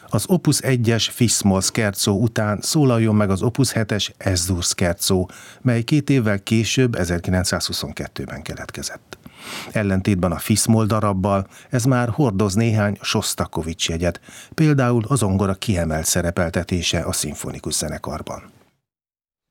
Az Opus 1-es Fis-moll scherzo után szólaljon meg az Opus 7-es Es-dur scherzo, mely 2 évvel később, 1922-ben keletkezett. Ellentétben a Fis-moll darabbal ez már hordoz néhány Sosztakovics jegyet, például a zongora kiemelt szerepeltetése a szimfonikus zenekarban.